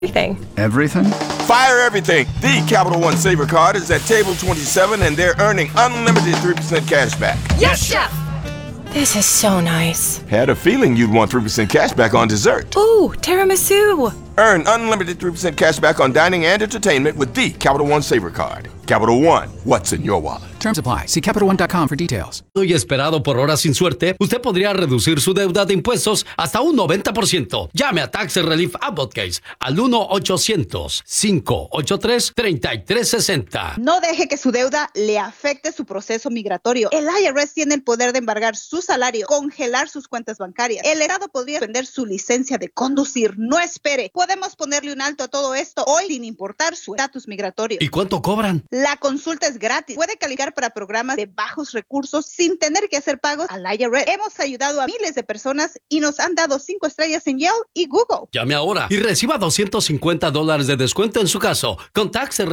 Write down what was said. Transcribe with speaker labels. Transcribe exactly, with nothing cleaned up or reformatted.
Speaker 1: Everything.
Speaker 2: Everything?
Speaker 3: Fire everything. The Capital One Saver Card is at table twenty-seven, and they're earning unlimited three percent cash back.
Speaker 1: Yes, Chef! This is so nice.
Speaker 3: Had a feeling you'd want three percent cash back on dessert.
Speaker 1: Ooh, tiramisu.
Speaker 3: Earn unlimited three percent cash back on dining and entertainment with the Capital One Saver Card. Capital One, what's in your wallet?
Speaker 2: Terms apply. See Capital One dot com for details.
Speaker 4: Y esperado por horas sin suerte, usted podría reducir su deuda de impuestos hasta un noventa por ciento. Llame a Tax Relief Advocates al uno ochocientos, cinco ocho tres, tres tres seis cero.
Speaker 5: No deje que su deuda le afecte su proceso migratorio. El I R S tiene el poder de embargar su salario, congelar sus cuentas bancarias. El Estado podría suspender su licencia de conducir. No espere. Podemos ponerle un alto a todo esto hoy sin importar su estatus migratorio.
Speaker 4: ¿Y cuánto cobran?
Speaker 5: La consulta es gratis. Puede calificar para programas de bajos recursos sin tener que hacer pagos al I R S. Hemos ayudado a miles de personas y nos han dado cinco estrellas en Yelp y Google.
Speaker 4: Llame ahora y reciba doscientos cincuenta dólares de descuento en su caso con Tax